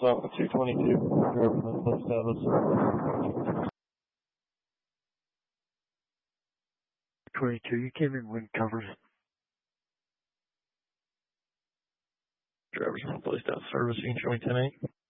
South 222. Driver status. 22, you came in wind covers. Drivers on place out servicing joint 10-8.